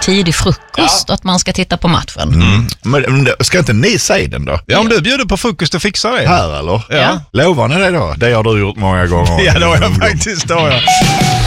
tidig frukost att man ska titta på matchen. Men ska inte ni säga den då? Ja, om du bjuder på frukost och fixar det. Här eller? Ja. Lovar ni det då? Det har du gjort många gånger. Ja, det har jag faktiskt.